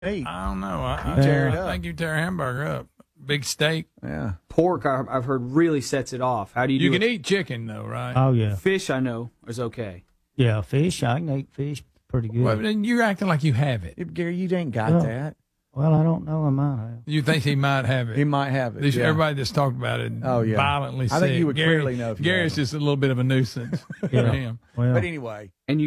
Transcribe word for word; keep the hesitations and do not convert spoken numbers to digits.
Hey, I don't know. I, I, tear it I up. think you tear a hamburger up. Big steak. Yeah. Pork, I- I've heard, really sets it off. How do you, You do can it? eat chicken though, right? Oh yeah, Fish, I know, is okay. yeah. Fish, I can eat fish pretty good. Well, then you're acting like you have it. If, Gary, you ain't got Well, that. Well, I don't know. I might have. You think he might have it? He might have it. These- yeah. Everybody that's talked about it Oh, yeah. violently I think sick. you would Gary, clearly know if you Gary's had it. just a little bit of a nuisance for Yeah. him. Well, But anyway. And you